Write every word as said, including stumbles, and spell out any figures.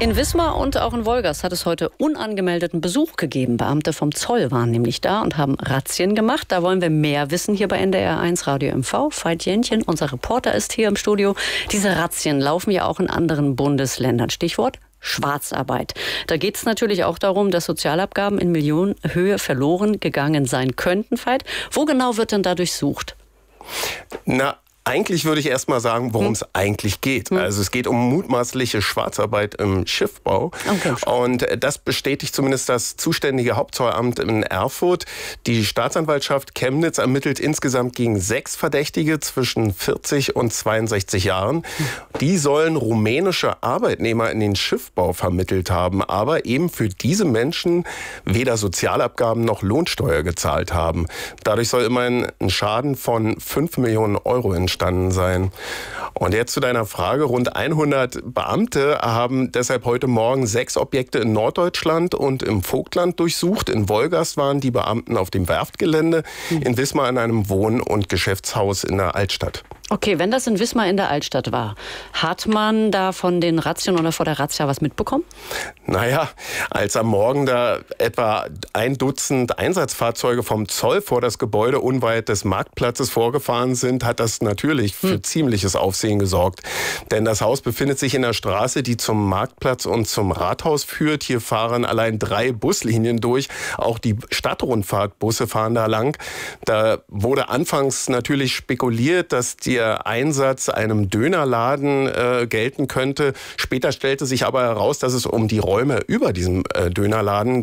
In Wismar und auch in Wolgast hat es heute unangemeldeten Besuch gegeben. Beamte vom Zoll waren nämlich da und haben Razzien gemacht. Da wollen wir mehr wissen hier bei N D R eins Radio M V. Veit Jähnchen, unser Reporter, ist hier im Studio. Diese Razzien laufen ja auch in anderen Bundesländern. Stichwort Schwarzarbeit. Da geht es natürlich auch darum, dass Sozialabgaben in Millionenhöhe verloren gegangen sein könnten. Veit, wo genau wird denn da durchsucht? Na, eigentlich würde ich erst mal sagen, worum hm. es eigentlich geht. Hm. Also es geht um mutmaßliche Schwarzarbeit im Schiffbau. Okay. Und das bestätigt zumindest das zuständige Hauptzollamt in Erfurt. Die Staatsanwaltschaft Chemnitz ermittelt insgesamt gegen sechs Verdächtige zwischen vierzig und zweiundsechzig Jahren. Hm. Die sollen rumänische Arbeitnehmer in den Schiffbau vermittelt haben, aber eben für diese Menschen weder Sozialabgaben noch Lohnsteuer gezahlt haben. Dadurch soll immerhin ein Schaden von fünf Millionen Euro entstehen sein. Und jetzt zu deiner Frage. Rund hundert Beamte haben deshalb heute Morgen sechs Objekte in Norddeutschland und im Vogtland durchsucht. In Wolgast waren die Beamten auf dem Werftgelände, in Wismar in einem Wohn- und Geschäftshaus in der Altstadt. Okay, wenn das in Wismar in der Altstadt war, hat man da von den Razzien oder vor der Razzia was mitbekommen? Naja, als am Morgen da etwa ein Dutzend Einsatzfahrzeuge vom Zoll vor das Gebäude unweit des Marktplatzes vorgefahren sind, hat das natürlich für hm. ziemliches Aufsehen gesorgt. Denn das Haus befindet sich in der Straße, die zum Marktplatz und zum Rathaus führt. Hier fahren allein drei Buslinien durch. Auch die Stadtrundfahrtbusse fahren da lang. Da wurde anfangs natürlich spekuliert, dass der Einsatz einem Dönerladen äh, gelten könnte. Später stellte sich aber heraus, dass es um die Räume über diesem äh, Dönerladen